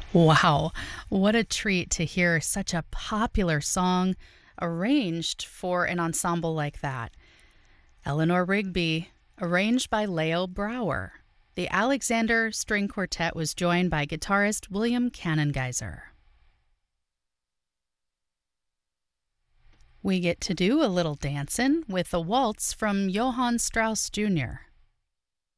Wow, what a treat to hear such a popular song arranged for an ensemble like that. Eleanor Rigby, arranged by Leo Brower. The Alexander String Quartet was joined by guitarist William Cannongeiser. We get to do a little dancing with a waltz from Johann Strauss Jr.